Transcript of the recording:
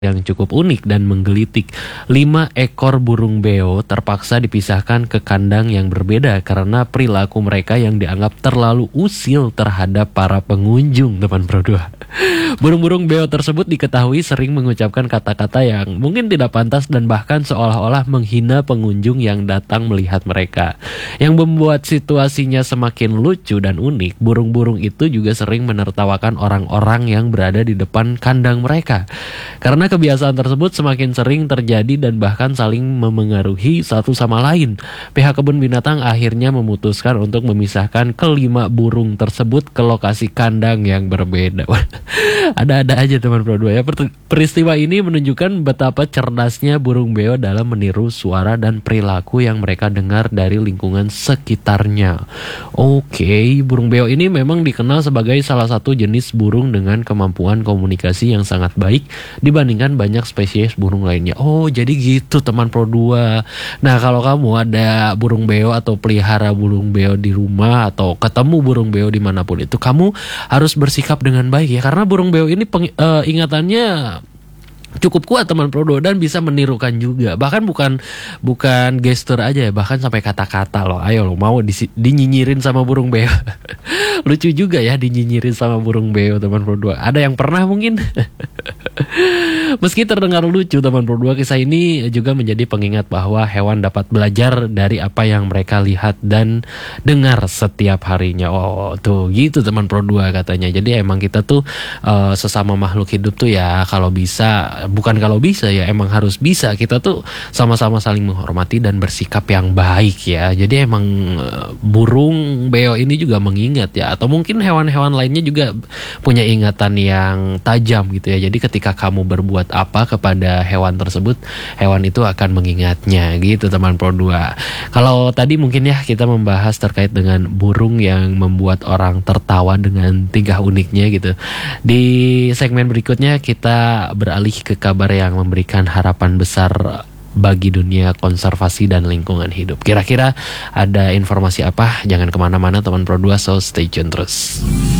yang cukup unik dan menggelitik. 5 ekor burung beo terpaksa dipisahkan ke kandang yang berbeda karena perilaku mereka yang dianggap terlalu usil terhadap para pengunjung, teman Pro 2. Burung-burung beo tersebut diketahui sering mengucapkan kata-kata yang mungkin tidak pantas dan bahkan seolah-olah menghina pengunjung yang datang melihat mereka. Yang membuat situasinya semakin lucu dan unik, burung-burung itu juga sering menertawakan orang-orang yang berada di depan kandang mereka. Karena kebiasaan tersebut semakin sering terjadi dan bahkan saling memengaruhi satu sama lain, pihak kebun binatang akhirnya memutuskan untuk memisahkan kelima burung tersebut ke lokasi kandang yang berbeda. Ada-ada aja teman Pro 2 ya. Peristiwa ini menunjukkan betapa cerdasnya burung beo dalam meniru suara dan perilaku yang mereka dengar dari lingkungan sekitarnya. Oke, burung beo ini memang dikenal sebagai salah satu jenis burung dengan kemampuan komunikasi yang sangat baik dibandingkan banyak spesies burung lainnya. Oh, jadi gitu teman Pro 2. Nah, kalau kamu ada burung beo atau pelihara burung beo di rumah atau ketemu burung beo dimanapun itu, kamu harus bersikap dengan baik ya, karena burung beo ini ingatannya cukup kuat teman Pro 2 dan bisa menirukan juga. Bahkan bukan gestur aja ya, bahkan sampai kata-kata loh. Ayo lo mau dinyinyirin sama burung beo. Lucu juga ya dinyinyirin sama burung beo teman Pro 2. Ada yang pernah mungkin? Meski terdengar lucu teman Pro 2, kisah ini juga menjadi pengingat bahwa hewan dapat belajar dari apa yang mereka lihat dan dengar setiap harinya. Oh tuh gitu teman Pro 2 katanya. Jadi emang kita tuh sesama makhluk hidup tuh ya kalau bisa, bukan kalau bisa ya, emang harus bisa, kita tuh sama-sama saling menghormati dan bersikap yang baik ya. Jadi emang burung beo ini juga mengingat ya, atau mungkin hewan-hewan lainnya juga punya ingatan yang tajam gitu ya. Jadi ketika kamu berbuat apa kepada hewan tersebut, hewan itu akan mengingatnya gitu teman Pro 2. Kalau tadi mungkin ya kita membahas terkait dengan burung yang membuat orang tertawa dengan tingkah uniknya gitu. Di segmen berikutnya kita beralih ke kabar yang memberikan harapan besar bagi dunia konservasi dan lingkungan hidup. Kira-kira ada informasi apa? Jangan kemana-mana teman Pro 2, so stay tune terus.